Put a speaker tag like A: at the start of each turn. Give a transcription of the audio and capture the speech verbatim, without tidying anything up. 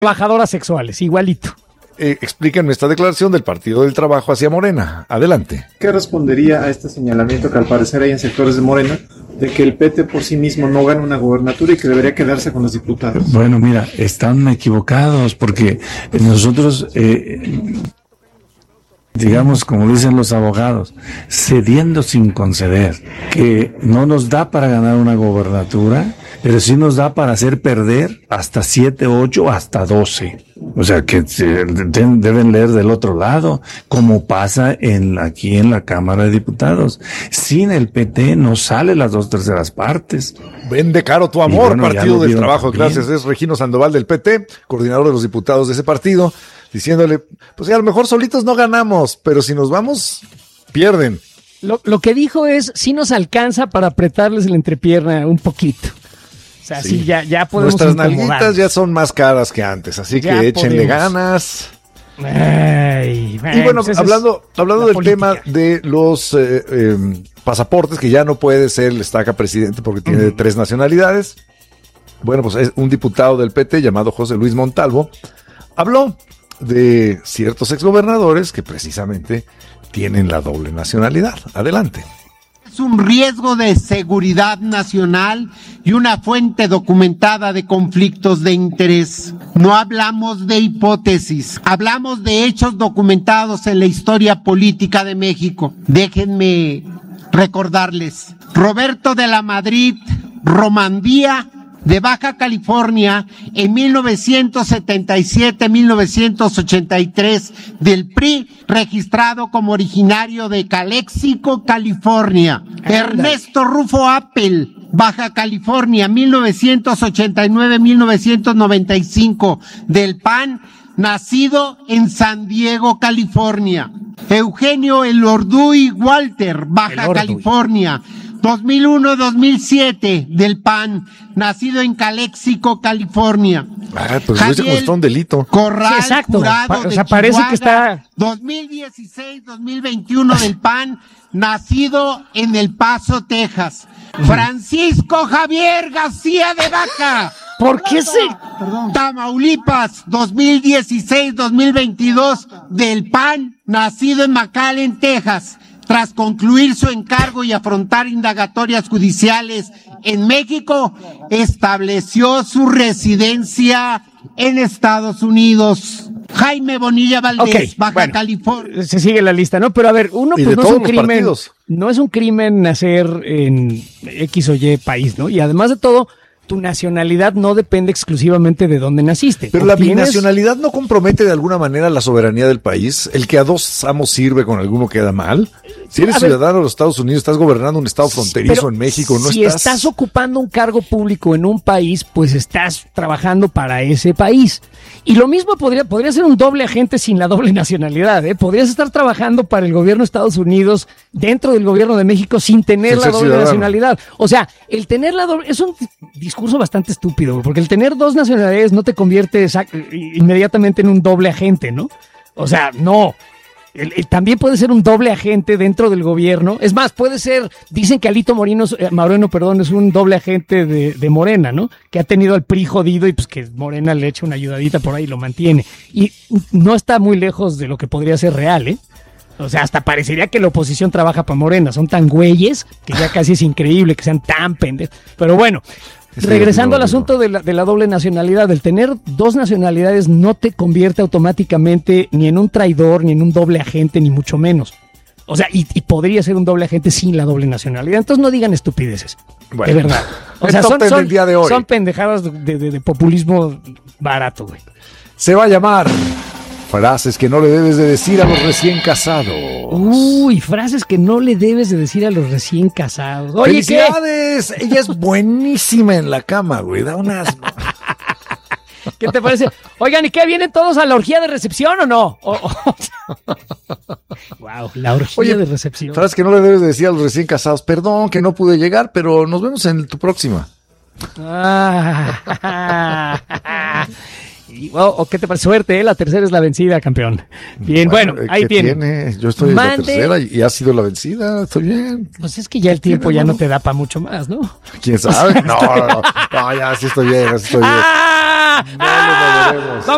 A: trabajadoras sexuales, igualito.
B: Eh, explíquenme esta declaración del Partido del Trabajo hacia Morena. Adelante.
C: ¿Qué respondería a este señalamiento que al parecer hay en sectores de Morena de que el P T por sí mismo no gana una gobernatura y que debería quedarse con los diputados?
D: Bueno, mira, están equivocados porque nosotros, eh, digamos, como dicen los abogados, cediendo sin conceder, que no nos da para ganar una gobernatura, pero sí nos da para hacer perder hasta siete, ocho, hasta doce. O sea, que se, de, deben leer del otro lado, como pasa en aquí en la Cámara de Diputados. Sin el P T no sale las dos terceras partes.
B: Vende caro tu amor,
D: bueno,
B: Partido del Trabajo.
D: También.
B: Gracias, es Regino Sandoval del P T, coordinador de los diputados de ese partido, diciéndole, pues ya, a lo mejor solitos no ganamos, pero si nos vamos, pierden.
A: Lo, lo que dijo es, sí nos alcanza para apretarles la entrepierna un poquito. O sea, sí, sí ya, ya podemos
B: Nuestras nalguitas ya son más caras que antes, así
A: ya
B: que échenle
A: podemos.
B: ganas.
A: Ay, man,
B: y bueno,
A: pues
B: hablando, hablando del
A: política.
B: tema de los eh, eh, pasaportes, que ya no puede ser el estaca presidente porque tiene uh-huh. tres nacionalidades. Bueno, pues es un diputado del P T llamado José Luis Montalvo habló de ciertos exgobernadores que precisamente tienen la doble nacionalidad. Adelante.
E: Es un riesgo de seguridad nacional y una fuente documentada de conflictos de interés. No hablamos de hipótesis, hablamos de hechos documentados en la historia política de México. Déjenme recordarles. Roberto de la Madrid Romandía, de Baja California, en mil novecientos setenta y siete a mil novecientos ochenta y tres, del P R I, registrado como originario de Calexico, California. Ernesto Rufo Appel, Baja California, mil novecientos ochenta y nueve a mil novecientos noventa y cinco, del P A N, nacido en San Diego, California. Eugenio Elorduy Walter, Baja
A: Elorduy.
E: California, dos mil uno a dos mil siete, del P A N, nacido en Calexico, California.
B: Ah, pues lo hice como si fuera un delito.
E: Corral,
A: Sí, exacto.
E: Jurado
A: Pa- o
E: de
A: sea, parece
E: Chihuahua,
A: que está-
E: dos mil dieciséis a dos mil veintiuno, del P A N, nacido en El Paso, Texas. Francisco Javier García de Vaca.
A: ¿Por qué se...?
E: Tamaulipas, dos mil dieciséis a dos mil veintidós, del P A N, nacido en McAllen, Texas. Tras concluir su encargo y afrontar indagatorias judiciales en México, estableció su residencia en Estados Unidos. Jaime Bonilla Valdés,
A: Okay,
E: Baja
A: bueno,
E: California.
A: Se sigue la lista, ¿no? Pero a ver, uno
B: Y
A: pues
B: de
A: no es
B: todos
A: un
B: los
A: crimen,
B: partidos.
A: no es un crimen nacer en X o Y país, ¿no? Y además de todo, tu nacionalidad no depende exclusivamente de dónde naciste.
B: Pero
A: O
B: la
A: tienes-
B: binacionalidad no compromete de alguna manera la soberanía del país. El que a dos amos sirve con alguno queda mal. Si eres
A: A ver,
B: ciudadano de los Estados Unidos, estás gobernando un estado fronterizo
A: Pero
B: en México, no
A: si
B: estás...
A: estás ocupando un cargo público en un país, pues estás trabajando para ese país. Y lo mismo podría, podría ser un doble agente sin la doble nacionalidad, ¿eh? Podrías estar trabajando para el gobierno de Estados Unidos dentro del gobierno de México sin tener
B: Sin
A: la
B: ser
A: doble
B: ciudadano.
A: nacionalidad. O sea, el tener la doble... Es un discurso bastante estúpido, porque el tener dos nacionalidades no te convierte exact- inmediatamente en un doble agente, ¿no? O sea, no... El- el- también puede ser un doble agente dentro del gobierno. Es más, puede ser, dicen que Alito Moreno, eh, Moreno, perdón, es un doble agente de, de Morena, ¿no? Que ha tenido al P R I jodido y pues que Morena le echa una ayudadita por ahí y lo mantiene. Y no está muy lejos de lo que podría ser real, ¿eh? O sea, hasta parecería que la oposición trabaja para Morena. Son tan güeyes que ya casi es increíble que sean tan pendejos. Pero bueno,
B: Es
A: regresando al
B: divertido,
A: asunto de la, de la doble nacionalidad, el tener dos nacionalidades no te convierte automáticamente ni en un traidor, ni en un doble agente, ni mucho menos. O sea, y, y podría ser un doble agente sin la doble nacionalidad. Entonces no digan estupideces.
B: Bueno,
A: de verdad. O
B: el
A: sea,
B: top
A: son,
B: ten
A: son,
B: del día de hoy.
A: son pendejadas de, de- de populismo barato, güey.
B: Se va a llamar frases que no le debes de decir a los recién casados.
A: Uy, frases que no le debes de decir a los recién casados. Oye, ¿qué?
B: ¡Felicidades! Ella es buenísima en la cama, güey. Da unas...
A: ¿Qué te parece? Oigan, ¿y qué? ¿Vienen todos a la orgía de recepción o no? O- o- wow, la orgía
B: Oye,
A: de recepción.
B: frases que no le debes de decir a los recién casados. Perdón que no pude llegar, pero nos vemos en tu próxima.
A: Ah, y, oh, oh, ¿qué te parece? Suerte, ¿eh? La tercera es la vencida, campeón. Bien, bueno,
B: eh,
A: ahí
B: ¿qué
A: tiene.
B: tiene? Yo estoy en la
A: Mande-
B: tercera y, y ha sido la vencida. Estoy bien.
A: Pues es que ya el tiempo ya no te da para mucho más, ¿no?
B: ¿Quién sabe? No, no, no, no, ya sí estoy bien, así estoy bien.
A: ¡Ah!
B: No lo veremos.
A: ¡Ah!